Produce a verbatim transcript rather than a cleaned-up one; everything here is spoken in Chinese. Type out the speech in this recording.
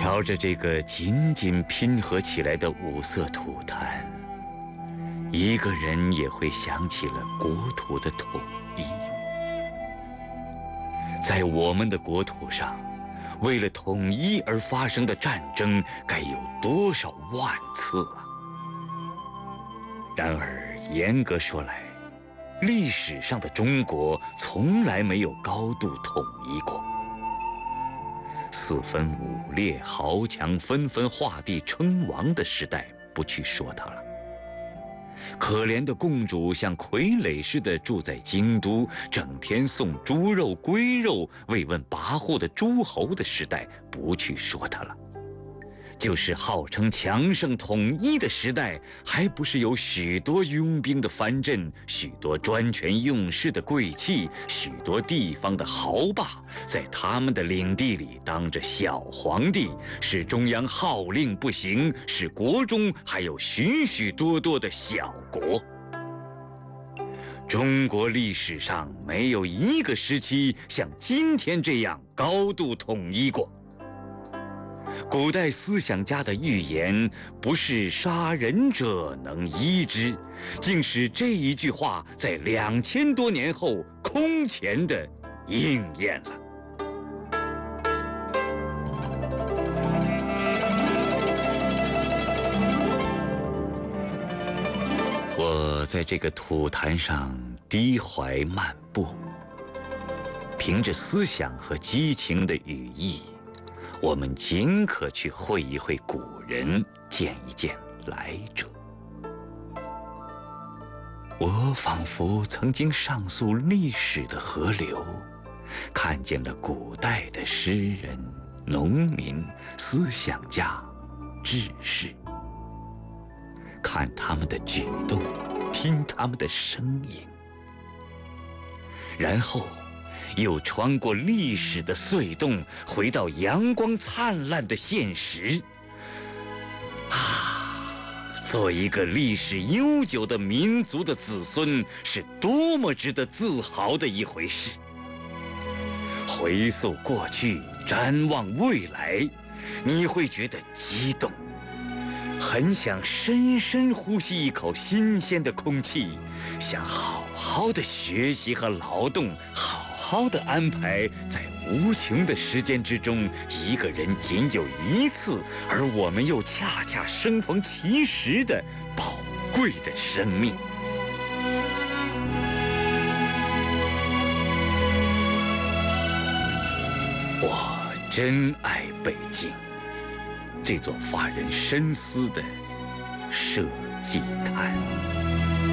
瞧着这个紧紧拼合起来的五色土坛，一个人也会想起了国土的统一。在我们的国土上，为了统一而发生的战争该有多少万次啊！然而，严格说来，历史上的中国从来没有高度统一过。四分五裂、豪强纷纷画地称王的时代，不去说它了。可怜的共主像傀儡似的住在京都，整天送猪肉、龟肉慰问跋扈的诸侯的时代，不去说它了。就是号称强盛统一的时代，还不是有许多拥兵的藩镇，许多专权用事的贵戚，许多地方的豪霸，在他们的领地里当着小皇帝，使中央号令不行，使国中还有许许多多的小国。中国历史上没有一个时期像今天这样高度统一过。古代思想家的预言不是杀人者能医之，竟使这一句话在两千多年后空前的应验了。我在这个土坛上低怀漫步，凭着思想和激情的语意，我们尽可去会一会古人，见一见来者。我仿佛曾经上溯历史的河流，看见了古代的诗人、农民、思想家、志士，看他们的举动，听他们的声音，然后又穿过历史的隧洞，回到阳光灿烂的现实。啊，做一个历史悠久的民族的子孙，是多么值得自豪的一回事！回溯过去，展望未来，你会觉得激动，很想深深呼吸一口新鲜的空气，想好好的学习和劳动，好好的安排在无穷的时间之中，一个人仅有一次，而我们又恰恰生逢其时的宝贵的生命。我真爱北京，这座发人深思的社稷坛。